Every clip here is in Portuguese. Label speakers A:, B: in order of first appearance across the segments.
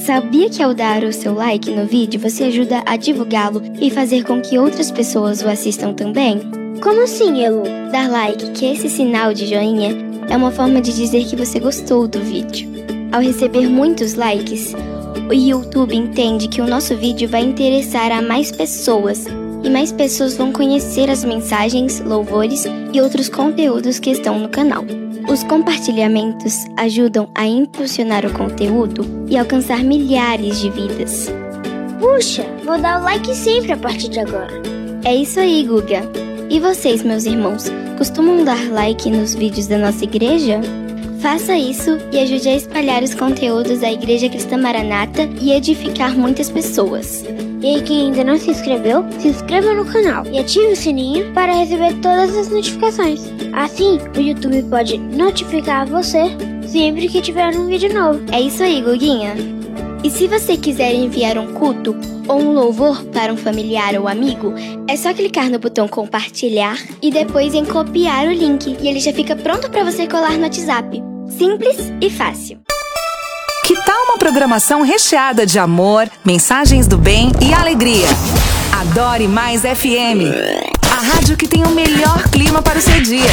A: Sabia que ao dar o seu like no vídeo, você ajuda a divulgá-lo e fazer com que outras pessoas o assistam também?
B: Como assim, Elu?
A: Dar like, que é esse sinal de joinha, é uma forma de dizer que você gostou do vídeo. Ao receber muitos likes, o YouTube entende que o nosso vídeo vai interessar a mais pessoas e mais pessoas vão conhecer as mensagens, louvores e outros conteúdos que estão no canal. Os compartilhamentos ajudam a impulsionar o conteúdo e alcançar milhares de vidas.
B: Puxa, vou dar o like sempre a partir de agora.
A: É isso aí, Guga. E vocês, meus irmãos, costumam dar like nos vídeos da nossa igreja? Faça isso e ajude a espalhar os conteúdos da Igreja Cristã Maranata e edificar muitas pessoas.
B: E aí, quem ainda não se inscreveu, se inscreva no canal e ative o sininho para receber todas as notificações. Assim, o YouTube pode notificar você sempre que tiver um vídeo novo.
A: É isso aí, Guguinha. E se você quiser enviar um culto ou um louvor para um familiar ou amigo, é só clicar no botão compartilhar e depois em copiar o link e ele já fica pronto para você colar no WhatsApp. Simples e fácil.
C: Que tal uma programação recheada de amor, mensagens do bem e alegria? Adore Mais FM, a rádio que tem o melhor clima para o seu dia.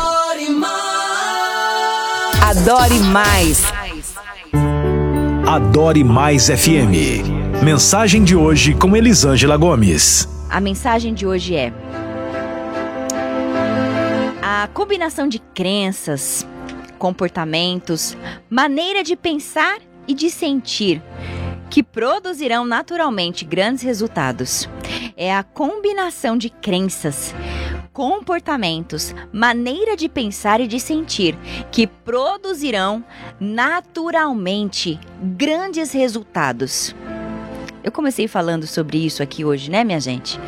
C: Adore Mais.
D: Adore Mais FM. Mensagem de hoje com Elisângela Gomes.
E: A mensagem de hoje é: a combinação de crenças, comportamentos, maneira de pensar e de sentir que produzirão naturalmente grandes resultados. É a combinação de crenças, comportamentos, maneira de pensar e de sentir que produzirão naturalmente grandes resultados. Eu comecei falando sobre isso aqui hoje, né, minha gente?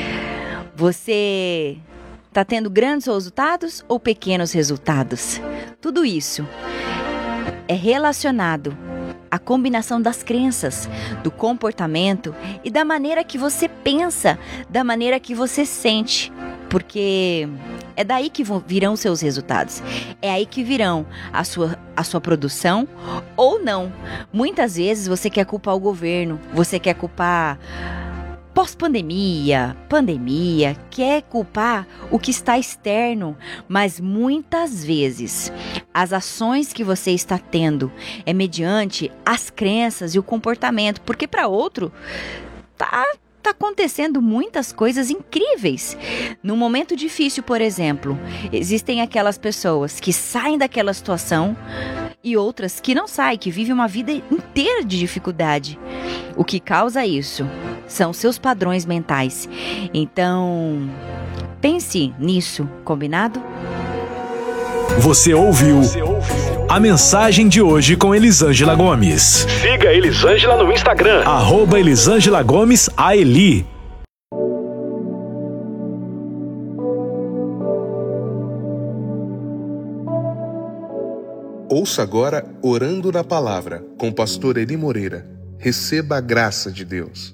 E: Você está tendo grandes resultados ou pequenos resultados? Tudo isso é relacionado à combinação das crenças, do comportamento e da maneira que você pensa, da maneira que você sente. Porque é daí que virão seus resultados. É aí que virão a sua produção ou não. Muitas vezes você quer culpar o governo, você quer culpar pós-pandemia, pandemia, quer culpar o que está externo, mas muitas vezes as ações que você está tendo é mediante as crenças e o comportamento, porque para outro tá acontecendo muitas coisas incríveis. Num momento difícil, por exemplo, existem aquelas pessoas que saem daquela situação e outras que não saem, que vivem uma vida inteira de dificuldade. O que causa isso são seus padrões mentais. Então, pense nisso, combinado?
D: Você ouviu a mensagem de hoje com Elisângela Gomes. Siga Elisângela no Instagram, @Elisângela Gomes AELI.
F: Ouça agora Orando na Palavra, com o pastor Eli Moreira. Receba a graça de Deus.